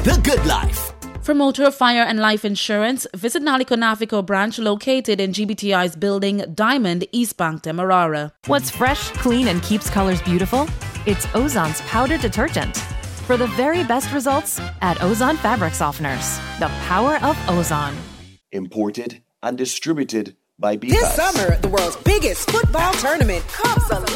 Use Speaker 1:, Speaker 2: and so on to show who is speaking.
Speaker 1: the good life.
Speaker 2: For motor, fire, and life insurance, visit Naliko Nafico branch located in GBTI's building Diamond, East Bank, Demerara.
Speaker 3: What's fresh, clean, and keeps colors beautiful? It's Ozon's powder detergent. For the very best results, add Ozon fabric softeners. The power of Ozon.
Speaker 4: Imported and distributed by Bekas.
Speaker 5: This summer, the world's biggest football tournament comes alive.